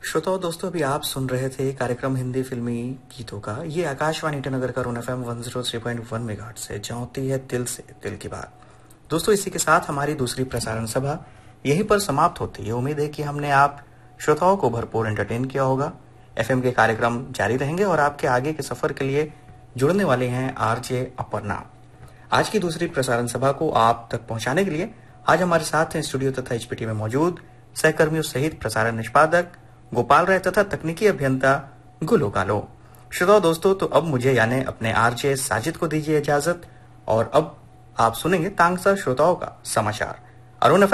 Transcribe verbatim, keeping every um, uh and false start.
श्रोताओं दोस्तों, अभी आप सुन रहे थे कार्यक्रम हिंदी फिल्मी गीतों का। ये आकाशवाणी ईटानगर का रोन FM one zero three point one megahertz से जाती है दिल से दिल की बात। दोस्तों, इसी के साथ हमारी दूसरी प्रसारण सभा यहीं पर समाप्त होती है। उम्मीद है कि हमने आप श्रोताओं को भरपूर एंटरटेन किया होगा। एफएम के कार्यक्रम जारी रहेंगे और आपके आगे के सफर के लिए जुड़ने वाले हैं आरजे अपर्णा। आज की दूसरी प्रसारण सभा को आप तक पहुंचाने के लिए आज हमारे साथ हैं स्टूडियो तथा एचपीटी में मौजूद सहकर्मियों सहित प्रसारण निष्पादक गोपाल राय तथा तकनीकी अभियंता गुलो कालो। श्रोताओं दोस्तों, तो अब मुझे यानी अपने आरजे साजिद को दीजिए इजाजत और अब आप सुनेंगे तांगसा श्रोताओं का समाचार। अरुण